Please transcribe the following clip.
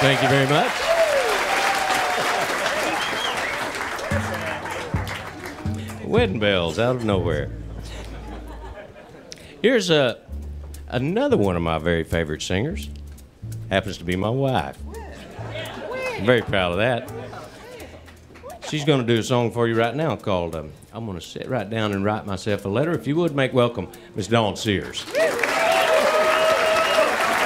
Thank you very much. Wedding bells out of nowhere. Here's another one of my very favorite singers. Happens to be my wife. I'm very proud of that. She's going to do a song for you right now called I'm going to sit right down and write myself a letter. If you would, make welcome Miss Dawn Sears.